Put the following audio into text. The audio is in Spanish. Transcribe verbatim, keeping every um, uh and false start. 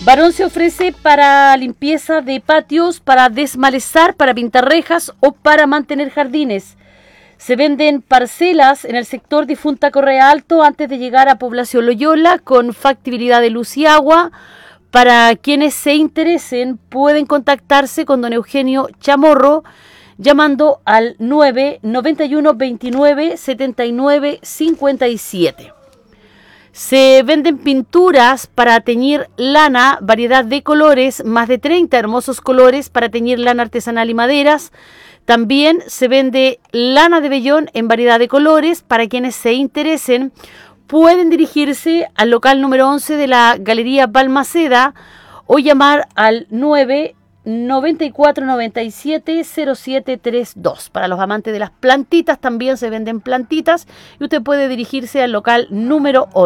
Barón se ofrece para limpieza de patios, para desmalezar, para pintar rejas o para mantener jardines. Se venden parcelas en el sector Difunta Correa Alto antes de llegar a Población Loyola con factibilidad de luz y agua. Para quienes se interesen pueden contactarse con don Eugenio Chamorro llamando al nueve noventa y uno veintinueve setenta y nueve cincuenta y siete. Se venden pinturas para teñir lana, variedad de colores, más de treinta hermosos colores para teñir lana artesanal y maderas. También se vende lana de vellón en variedad de colores. Para quienes se interesen, pueden dirigirse al local número once de la Galería Balmaceda o llamar al nueve noventa y cuatro noventa y siete cero siete treinta y dos. Para los amantes de las plantitas también se venden plantitas y usted puede dirigirse al local número once.